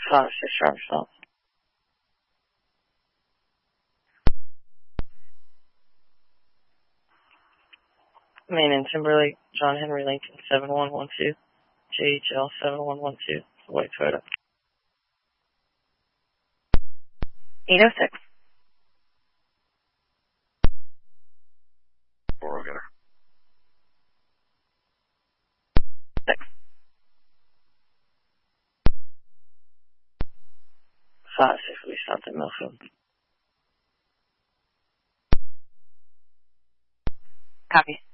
5-6 driver's stop. Main in Timberlake, John Henry Lincoln 7112, JHL 7112, white Toyota. 806. We'll get her. 6. 5-6, we stopped at Millfield. Copy.